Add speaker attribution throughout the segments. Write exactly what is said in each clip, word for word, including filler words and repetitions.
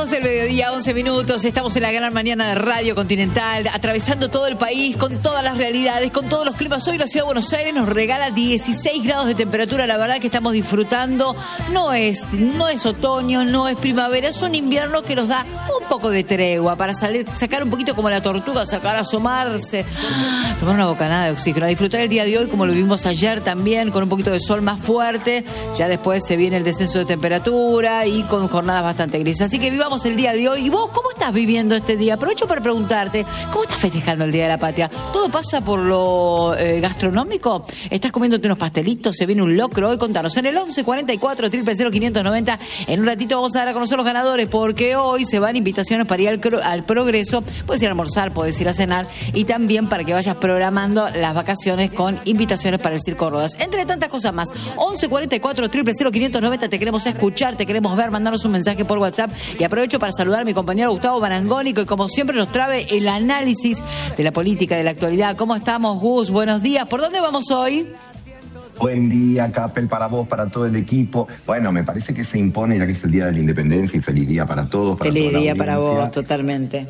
Speaker 1: doce del mediodía, once minutos. Estamos en la gran mañana de Radio Continental, atravesando todo el país, con todas las realidades, con todos los climas. Hoy la ciudad de Buenos Aires nos regala dieciséis grados de temperatura. La verdad que estamos disfrutando. No es, no es otoño, no es primavera, es un invierno que nos da un poco de tregua para salir, sacar un poquito como la tortuga, sacar, asomarse, tomar una bocanada de oxígeno, a disfrutar el día de hoy como lo vimos ayer también, con un poquito de sol más fuerte. Ya después se viene el descenso de temperatura y con jornadas bastante grises. Así que vivamos el día de hoy. ¿Y vos cómo estás viviendo este día? Aprovecho para preguntarte, ¿cómo estás festejando el Día de la Patria? ¿Todo pasa por lo eh, gastronómico? ¿Estás comiéndote unos pastelitos? ¿Se viene un locro? Hoy contanos en el once cuarenta y cuatro, cero cero cero, quinientos noventa. En un ratito vamos a dar a conocer los ganadores, porque hoy se van invitaciones para ir al, al Progreso. Puedes ir a almorzar, puedes ir a cenar, y también para que vayas programando las vacaciones con invitaciones para el Circo Rodas. Entre tantas cosas más, once cuarenta y cuatro, cero cero cero, quinientos noventa. Te queremos escuchar, te queremos ver, mandarnos un mensaje por WhatsApp. Y aprovecho para saludar a mi compañero Gustavo Marangoni, que como siempre nos trae el análisis de la política, de la actualidad. ¿Cómo estamos, Gus? Buenos días. ¿Por dónde vamos hoy?
Speaker 2: Buen día, Capel, para vos, para todo el equipo. Bueno, me parece que se impone, ya que es el Día de la Independencia, y feliz día para todos. Para
Speaker 1: feliz
Speaker 2: toda
Speaker 1: día
Speaker 2: la
Speaker 1: para vos, totalmente.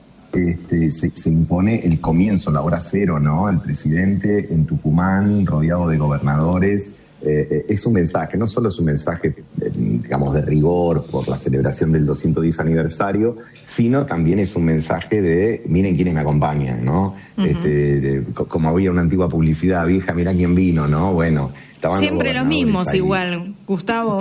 Speaker 2: Este, se, se impone el comienzo, la hora cero, ¿no? El presidente en Tucumán, rodeado de gobernadores. Eh, es un mensaje, no solo es un mensaje, eh, digamos, de rigor por la celebración del doscientos diez aniversario, sino también es un mensaje de, miren quiénes me acompañan, ¿no? Uh-huh. Este, de, como había una antigua publicidad vieja, mirá quién vino, ¿no? Bueno, estaban
Speaker 3: siempre los mismos ahí. Igual, Gustavo.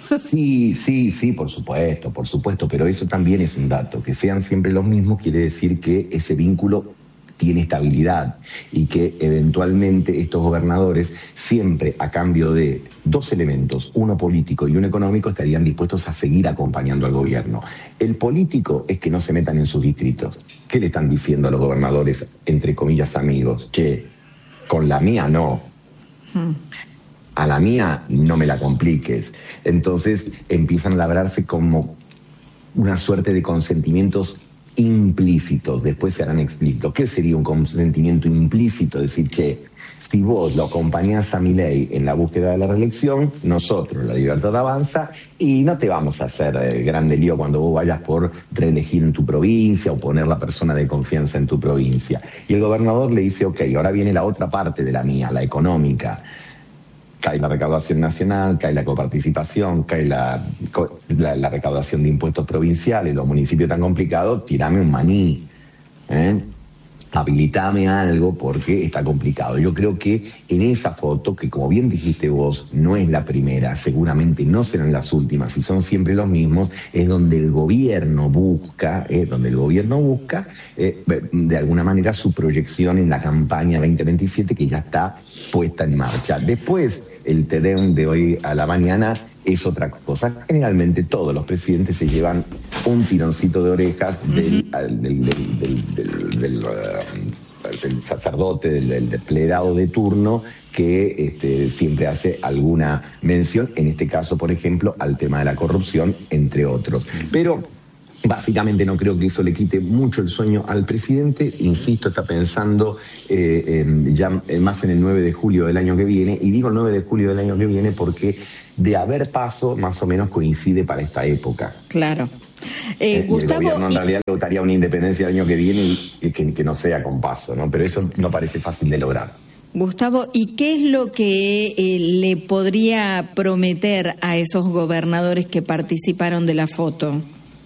Speaker 2: Sí, sí, sí, por supuesto, por supuesto, pero eso también es un dato. Que sean siempre los mismos quiere decir que ese vínculo tiene estabilidad y que eventualmente estos gobernadores, siempre a cambio de dos elementos, uno político y uno económico, estarían dispuestos a seguir acompañando al gobierno. El político es que no se metan en sus distritos. ¿Qué le están diciendo a los gobernadores, entre comillas, amigos? Che, con la mía no. Hmm. A la mía no me la compliques. Entonces empiezan a labrarse como una suerte de consentimientos implícitos, después se harán explícitos. ¿Qué sería un consentimiento implícito? Decir, che, si vos lo acompañás a Milei en la búsqueda de la reelección, nosotros, la Libertad Avanza, y no te vamos a hacer eh, grande lío cuando vos vayas por reelegir en tu provincia o poner la persona de confianza en tu provincia. Y el gobernador le dice, ok, ahora viene la otra parte de la mía, la económica. Cae la recaudación nacional, cae la coparticipación, cae la, la, la recaudación de impuestos provinciales, los municipios tan complicados, tirame un maní, ¿eh? Habilitame algo porque está complicado. Yo creo que en esa foto, que como bien dijiste vos, no es la primera, seguramente no serán las últimas y son siempre los mismos, es donde el gobierno busca, eh, donde el gobierno busca eh, de alguna manera su proyección en la campaña veinte veintisiete, que ya está puesta en marcha. Después, el T D E M de hoy a la mañana es otra cosa. Generalmente todos los presidentes se llevan un tironcito de orejas del, del, del, del, del, del, del, uh, del sacerdote, del, del desplegado de turno, que este, siempre hace alguna mención, en este caso, por ejemplo, al tema de la corrupción, entre otros. Pero básicamente no creo que eso le quite mucho el sueño al presidente. Insisto, está pensando eh, eh, ya más en el nueve de julio del año que viene, y digo el nueve de julio del año que viene porque de haber paso más o menos coincide para esta época.
Speaker 3: Claro. Eh,
Speaker 2: eh,
Speaker 3: Gustavo,
Speaker 2: el gobierno en
Speaker 3: y...
Speaker 2: realidad le gustaría una independencia el año que viene y, y que, que no sea con paso, ¿no? Pero eso no parece fácil de lograr.
Speaker 3: Gustavo, ¿y qué es lo que eh, le podría prometer a esos gobernadores que participaron de la foto?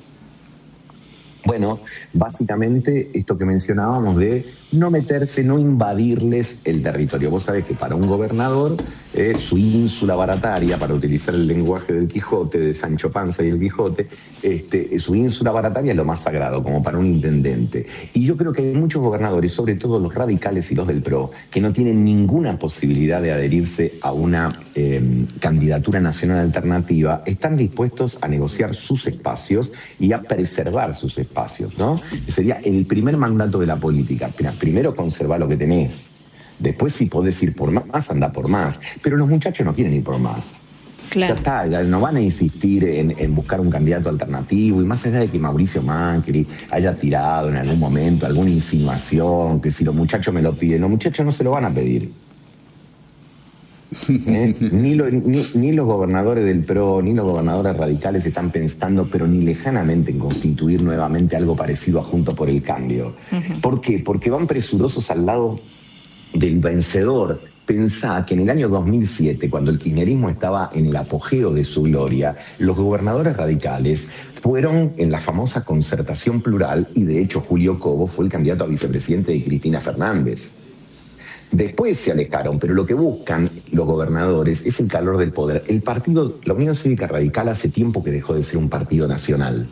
Speaker 2: Bueno, básicamente esto que mencionábamos de no meterse, no invadirles el territorio. Vos sabés que para un gobernador, eh, su ínsula barataria, para utilizar el lenguaje del Quijote, de Sancho Panza y el Quijote, este, su ínsula barataria es lo más sagrado, como para un intendente. Y yo creo que hay muchos gobernadores, sobre todo los radicales y los del P R O, que no tienen ninguna posibilidad de adherirse a una eh, candidatura nacional alternativa, están dispuestos a negociar sus espacios y a preservar sus espacios, ¿no? Sería el primer mandato de la política. Primero conservar lo que tenés. Después, si podés ir por más, anda por más. Pero los muchachos no quieren ir por más. Claro. Ya está, ya no van a insistir en, en buscar un candidato alternativo, y más allá de que Mauricio Macri haya tirado en algún momento alguna insinuación, que si los muchachos me lo piden, los muchachos no se lo van a pedir. ¿Eh? Ni, lo, ni, ni los gobernadores del P R O, ni los gobernadores radicales están pensando, pero ni lejanamente, en constituir nuevamente algo parecido a Juntos por el Cambio. Uh-huh. ¿Por qué? Porque van presurosos al lado del vencedor. Pensá que en el año dos mil siete, cuando el kirchnerismo estaba en el apogeo de su gloria, los gobernadores radicales fueron en la famosa concertación plural, y de hecho Julio Cobo fue el candidato a vicepresidente de Cristina Fernández. Después se alejaron, pero lo que buscan los gobernadores es el calor del poder. El partido, la Unión Cívica Radical, hace tiempo que dejó de ser un partido nacional.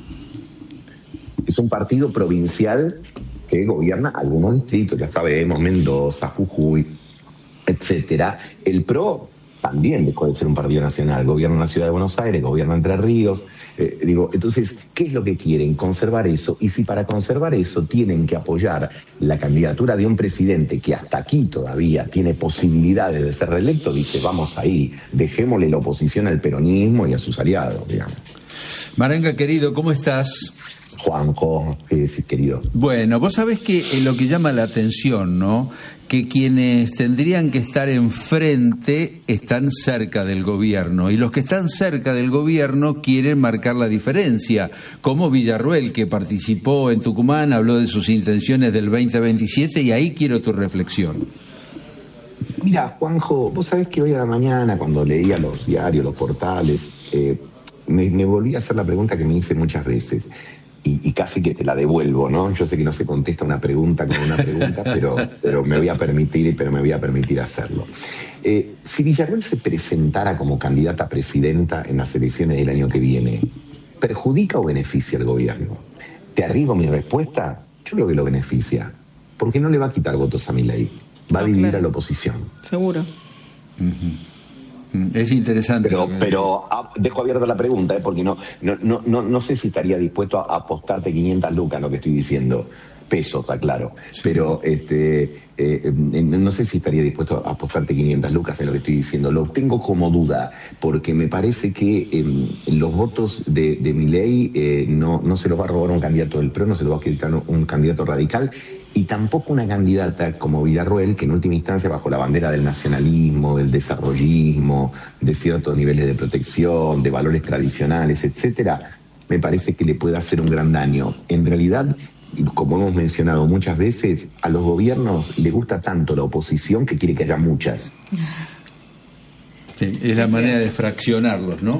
Speaker 2: Es un partido provincial que gobierna algunos distritos, ya sabemos, Mendoza, Jujuy, etcétera. El P R O también dejó de ser un partido nacional, gobierna en la Ciudad de Buenos Aires, gobierna Entre Ríos. Eh, digo, entonces, ¿qué es lo que quieren? Conservar eso. Y si para conservar eso tienen que apoyar la candidatura de un presidente que hasta aquí todavía tiene posibilidades de ser reelecto, dice, vamos ahí, dejémosle la oposición al peronismo y a sus aliados, digamos.
Speaker 4: Maranga, querido, ¿cómo estás?
Speaker 2: Juanjo, ¿qué decís, querido?
Speaker 4: Bueno, vos sabés que eh, lo que llama la atención, ¿no?, que quienes tendrían que estar enfrente están cerca del gobierno, y los que están cerca del gobierno quieren marcar la diferencia, como Villarruel, que participó en Tucumán, habló de sus intenciones del veinte veintisiete, y ahí quiero tu reflexión.
Speaker 2: Mira, Juanjo, vos sabés que hoy a la mañana, cuando leía los diarios, los portales, eh, me, me volví a hacer la pregunta que me hice muchas veces. Y, y casi que te la devuelvo, ¿no? Yo sé que no se contesta una pregunta con una pregunta, pero, pero me voy a permitir, pero me voy a permitir hacerlo. Eh, si Villarruel se presentara como candidata a presidenta en las elecciones del año que viene, ¿perjudica o beneficia al gobierno? ¿Te arriesgo mi respuesta? Yo creo que lo beneficia, porque no le va a quitar votos a Milei, va no, a dividir claro. a la oposición.
Speaker 3: Seguro.
Speaker 4: Uh-huh. Es interesante.
Speaker 2: Pero, pero a, dejo abierta la pregunta, ¿eh? porque no, no, no, no, no sé si estaría dispuesto a apostarte quinientas lucas, lo que estoy diciendo. Pesos, está claro. Sí. Pero este, eh, no sé si estaría dispuesto a apostarte quinientas lucas en lo que estoy diciendo. Lo tengo como duda, porque me parece que eh, los votos de, de Milei eh, no, no se los va a robar un candidato del P R O, no se los va a quitar un candidato radical, y tampoco una candidata como Villarruel, que en última instancia, bajo la bandera del nacionalismo, del desarrollismo, de ciertos niveles de protección, de valores tradicionales, etcétera, me parece que le puede hacer un gran daño. En realidad, como hemos mencionado muchas veces, a los gobiernos le gusta tanto la oposición que quiere que haya muchas.
Speaker 4: Sí, es la manera de fraccionarlos, ¿no?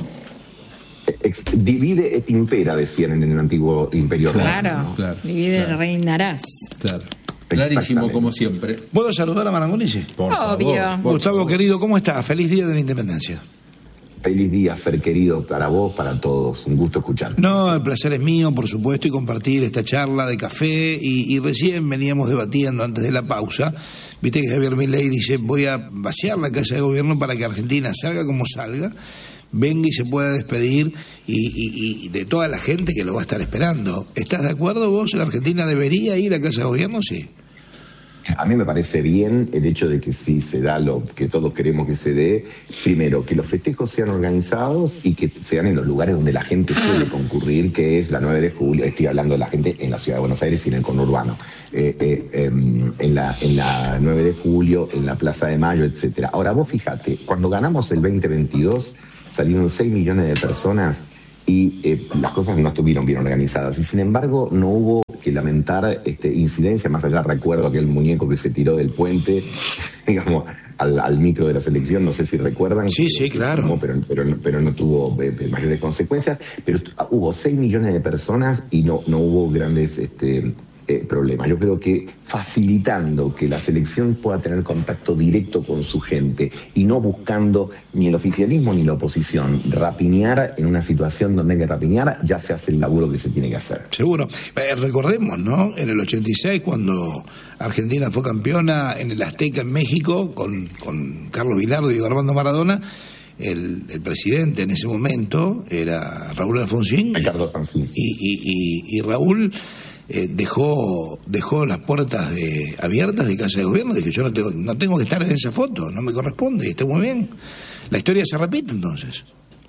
Speaker 2: Ex, divide et impera, decían en el antiguo imperio romano.
Speaker 3: Claro,
Speaker 2: ¿no?
Speaker 3: claro. Divide claro. reinarás.
Speaker 4: Claro. Clarísimo, como siempre.
Speaker 5: ¿Puedo saludar a Marangonici?
Speaker 3: Por Obvio.
Speaker 5: Favor, por Gustavo, favor. Querido, ¿cómo estás? Feliz Día de la Independencia.
Speaker 2: Feliz día, Fer, querido, para vos, para todos. Un gusto escucharte.
Speaker 5: No, el placer es mío, por supuesto, y compartir esta charla de café. Y, y recién veníamos debatiendo antes de la pausa. Viste que Javier Milei dice, voy a vaciar la Casa de Gobierno para que Argentina salga como salga, venga y se pueda despedir y, y, y de toda la gente que lo va a estar esperando. ¿Estás de acuerdo vos? ¿La Argentina debería ir a Casa de Gobierno? Sí.
Speaker 2: A mí me parece bien el hecho de que sí se da lo que todos queremos que se dé. Primero, que los festejos sean organizados y que sean en los lugares donde la gente suele concurrir, que es la nueve de julio. Estoy hablando de la gente en la Ciudad de Buenos Aires y en el conurbano. Eh, eh, eh, en, la, en la nueve de julio, en la Plaza de Mayo, etcétera. Ahora, vos fíjate, cuando ganamos el veinte veintidós, salieron seis millones de personas y eh, las cosas no estuvieron bien organizadas. Y sin embargo, no hubo que lamentar este, incidencia, más allá recuerdo aquel muñeco que se tiró del puente, digamos, al, al micro de la selección, no sé si recuerdan.
Speaker 5: Sí, sí, claro.
Speaker 2: Tomó, pero, pero, pero no tuvo eh, mayores consecuencias, pero hubo seis millones de personas y no, no hubo grandes este, eh, problemas. Yo creo que facilitando que la selección pueda tener contacto directo con su gente y no buscando ni el oficialismo ni la oposición rapiñar en una situación donde hay que rapiñar, ya se hace el laburo que se tiene que hacer.
Speaker 5: Seguro. Eh, recordemos, ¿no? En el ochenta y seis, cuando Argentina fue campeona en el Azteca en México con, con Carlos Bilardo y Diego Armando Maradona, el, el presidente en ese momento era Raúl Alfonsín.
Speaker 2: Ricardo Alfonsín.
Speaker 5: Y, y, y, y Raúl Eh, dejó dejó las puertas de, abiertas de Casa de Gobierno. Dije, yo no tengo, no tengo que estar en esa foto, no me corresponde, está muy bien. La historia se repite entonces.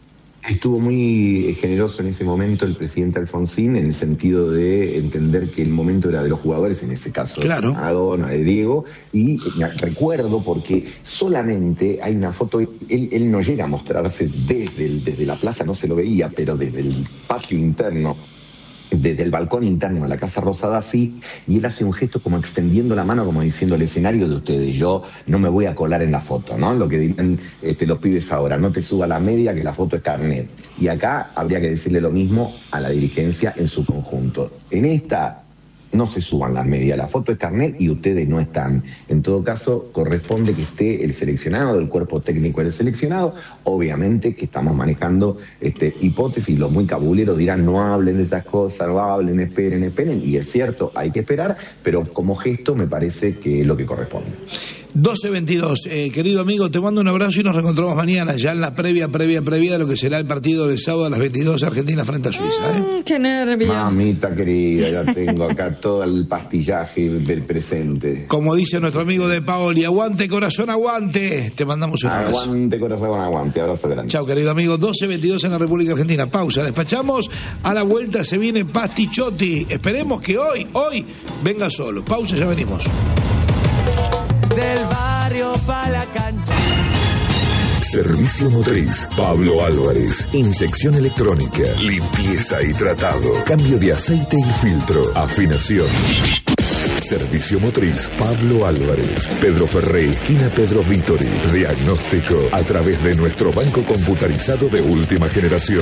Speaker 2: Estuvo muy generoso en ese momento el presidente Alfonsín en el sentido de entender que el momento era de los jugadores, en ese caso,
Speaker 5: claro,
Speaker 2: a Dona, de Diego, y recuerdo porque solamente hay una foto, él, él no llega a mostrarse desde, el, desde la plaza, no se lo veía, pero desde el patio interno, desde el balcón interno de la Casa Rosada, sí, y él hace un gesto como extendiendo la mano, como diciendo: el escenario de ustedes, yo no me voy a colar en la foto, ¿no? Lo que dirán este, los pibes ahora, no te suba la media que la foto es carnet. Y acá habría que decirle lo mismo a la dirigencia en su conjunto. En esta, no se suban las medias, la foto es carnet y ustedes no están. En todo caso, corresponde que esté el seleccionado, el cuerpo técnico del seleccionado. Obviamente que estamos manejando este, hipótesis, los muy cabuleros dirán: no hablen de esas cosas, no hablen, esperen, esperen, y es cierto, hay que esperar, pero como gesto me parece que es lo que corresponde.
Speaker 5: doce veintidós, eh, querido amigo, te mando un abrazo y nos reencontramos mañana, ya en la previa, previa, previa de lo que será el partido de sábado a las veintidós, Argentina frente a Suiza. ¿eh?
Speaker 3: Mm, ¡Qué nervio!
Speaker 2: Mamita querida, ya tengo acá todo el pastillaje del presente.
Speaker 5: Como dice nuestro amigo de Paoli, aguante corazón, aguante. Te mandamos un abrazo.
Speaker 2: Aguante corazón, aguante, abrazo grande.
Speaker 5: Chao, querido amigo, doce veintidós en la República Argentina. Pausa, despachamos, a la vuelta se viene Pastichotti. Esperemos que hoy, hoy, venga solo. Pausa, ya venimos.
Speaker 6: Del barrio pa' la cancha.
Speaker 7: Servicio Motriz, Pablo Álvarez. Inyección electrónica, limpieza y tratado, cambio de aceite y filtro, afinación. Servicio Motriz, Pablo Álvarez. Pedro Ferré, esquina Pedro Vítori. Diagnóstico a través de nuestro banco computarizado de última generación.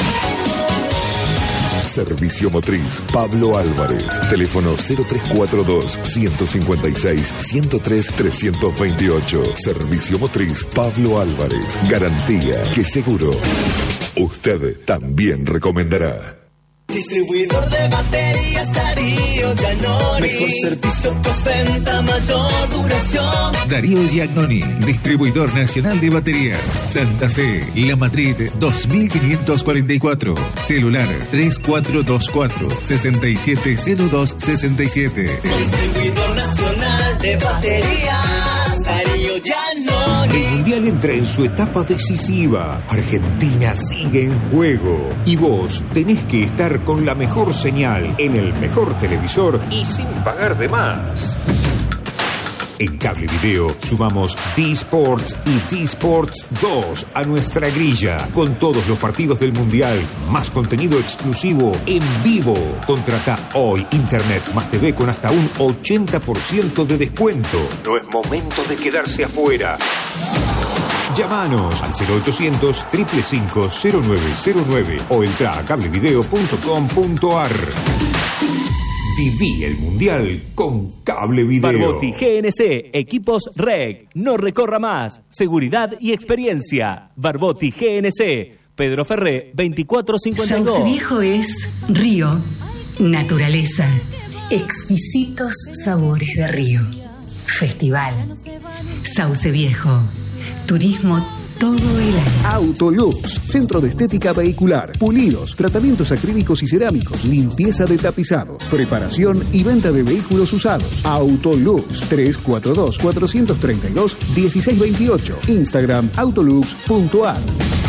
Speaker 7: Servicio Motriz, Pablo Álvarez. Teléfono cero tres cuatro dos, uno cinco seis, uno cero tres, tres dos ocho. Servicio Motriz, Pablo Álvarez. Garantía que seguro usted también recomendará.
Speaker 6: Distribuidor de baterías Darío Giannoni. Mejor servicio, postventa, mayor duración.
Speaker 8: Darío Giannoni, distribuidor nacional de baterías. Santa Fe, La Madrid dos mil quinientos cuarenta y cuatro. Celular tres cuatro dos cuatro, seis siete cero dos seis siete.
Speaker 6: Distribuidor nacional de baterías Darío Giannoni.
Speaker 9: El Mundial entra en su etapa decisiva. Argentina sigue en juego. Y vos tenés que estar con la mejor señal, en el mejor televisor y sin pagar de más. En Cable Video sumamos D-Sports y D-Sports dos a nuestra grilla, con todos los partidos del Mundial, más contenido exclusivo en vivo. Contrata hoy Internet más T V con hasta un ochenta por ciento de descuento. No es momento de quedarse afuera. Llámanos al cero ochocientos, cinco cinco cinco, cero nueve cero nueve o entra a cablevideo punto com punto ar. Viví el Mundial con Cable Video.
Speaker 10: Barbotti G N C, equipos R E C. No recorra más. Seguridad y experiencia. Barbotti G N C. Pedro Ferré, veinticuatro cincuenta y dos.
Speaker 11: Sauce Viejo es río, naturaleza, exquisitos sabores de río. Festival. Sauce Viejo. Turismo todo el año.
Speaker 12: Autolux, centro de estética vehicular, pulidos, tratamientos acrílicos y cerámicos, limpieza de tapizados, preparación y venta de vehículos usados. Autolux, tres cuatro dos, cuatro tres dos, uno seis dos ocho. Instagram autolux punto ar.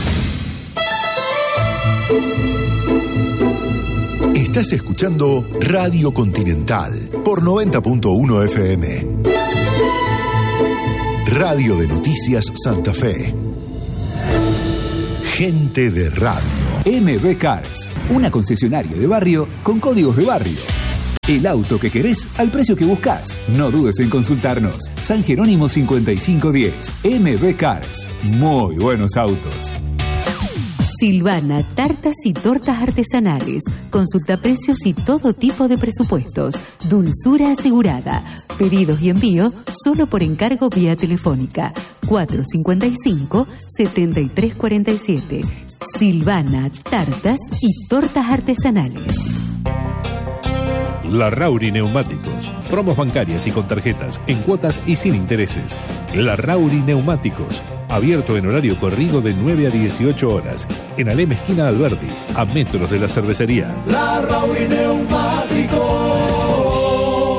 Speaker 7: Estás escuchando Radio Continental por noventa punto uno F M. Radio de Noticias Santa Fe. Gente de radio.
Speaker 13: M B Cars, una concesionaria de barrio con códigos de barrio. El auto que querés al precio que buscas. No dudes en consultarnos. San Jerónimo cincuenta y cinco diez. M B Cars. Muy buenos autos.
Speaker 14: Silvana, tartas y tortas artesanales. Consulta precios y todo tipo de presupuestos. Dulzura asegurada. Pedidos y envío solo por encargo vía telefónica. cuatro cinco cinco, siete tres cuatro siete. Silvana, tartas y tortas artesanales.
Speaker 15: Larrauri Neumáticos. Promos bancarias y con tarjetas, en cuotas y sin intereses. Larrauri Neumáticos. Abierto en horario corrido de nueve a dieciocho horas. En Alem esquina Alberdi, a metros de la cervecería.
Speaker 6: Larrauri Neumáticos.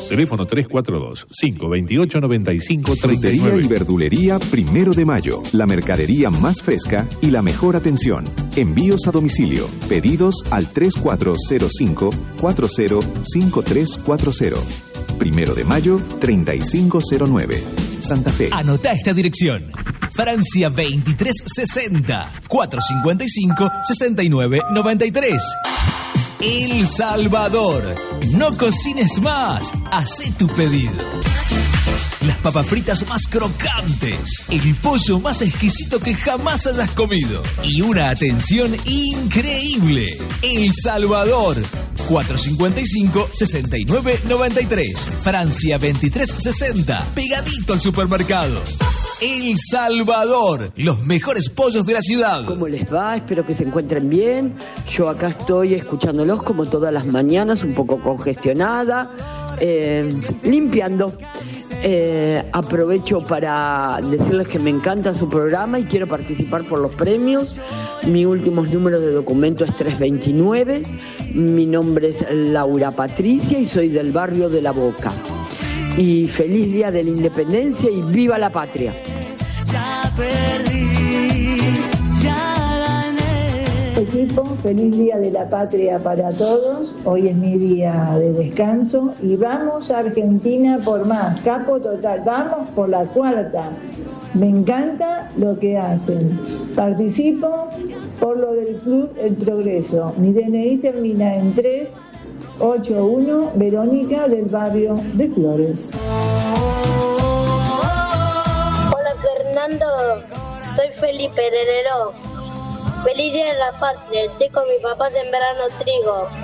Speaker 15: Teléfono tres cuatro dos, cinco dos ocho, nueve cinco tres
Speaker 9: Frutería
Speaker 15: nueve.
Speaker 9: y verdulería Primero de Mayo. La mercadería más fresca y la mejor atención. Envíos a domicilio. Pedidos al tres cuatro cero cinco, cuatro cero cinco tres cuatro cero. Primero de Mayo, treinta y cinco cero nueve. Santa Fe.
Speaker 16: Anota esta dirección. Francia veintitrés sesenta, cuatrocientos cincuenta y cinco, sesenta y nueve noventa y tres. El Salvador. No cocines más. Hacé tu pedido. Las papas fritas más crocantes. El pollo más exquisito que jamás hayas comido. Y una atención increíble. El Salvador. cuatrocientos cincuenta y cinco, sesenta y nueve noventa y tres. Francia veintitrés sesenta. Pegadito al supermercado. El Salvador, los mejores pollos de la ciudad.
Speaker 17: ¿Cómo les va? Espero que se encuentren bien. Yo acá estoy escuchándolos como todas las mañanas, un poco congestionada, eh, limpiando. Eh, aprovecho para decirles que me encanta su programa y quiero participar por los premios. Mi último número de documento es trescientos veintinueve. Mi nombre es Laura Patricia y soy del barrio de La Boca. Y feliz Día de la Independencia y viva la patria.
Speaker 6: Ya perdí, ya gané.
Speaker 18: Equipo, feliz Día de la Patria para todos. Hoy es mi día de descanso y vamos a Argentina por más. Capo total, vamos por la cuarta. Me encanta lo que hacen. Participo por lo del Club El Progreso. Mi D N I termina en tres ocho uno, Verónica del barrio de Flores.
Speaker 19: Hola Fernando, soy Felipe Herrero. Feliz Día de la Patria, estoy con mi papá sembrando trigo.